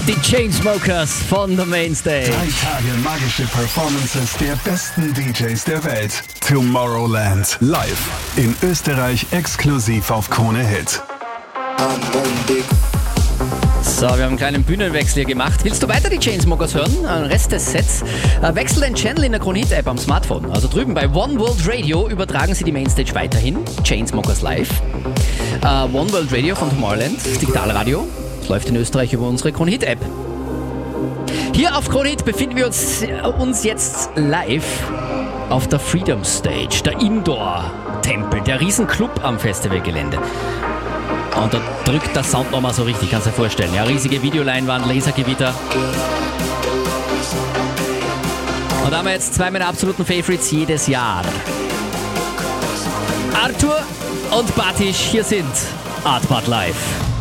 Die Chainsmokers von The Mainstage. 3 Tage magische Performances der besten DJs der Welt. Tomorrowland live in Österreich exklusiv auf Krone Hit. So, wir haben einen kleinen Bühnenwechsel hier gemacht. Willst du weiter die Chainsmokers hören? Den Rest des Sets? Wechsel den Channel in der Krone Hit App am Smartphone. Also drüben bei One World Radio übertragen sie die Mainstage weiterhin. Chainsmokers live. One World Radio von Tomorrowland, Digitalradio. Das läuft in Österreich über unsere Krone Hit App. Hier auf Krone Hit befinden wir uns jetzt live auf der Freedom Stage, der Indoor-Tempel, der Riesenclub am Festivalgelände. Und da drückt der Sound nochmal so richtig, kannst du dir vorstellen. Ja, riesige Videoleinwand, Lasergewitter. Und da haben wir jetzt 2 meiner absoluten Favorites jedes Jahr. Arthur und Batisch, hier sind Artbad Live.